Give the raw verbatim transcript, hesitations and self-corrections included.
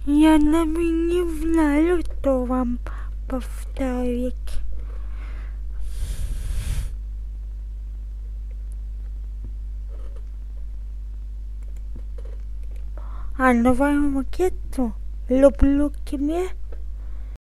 Я навіть не знаю, что вам повторить. А новую макету люблю тебя.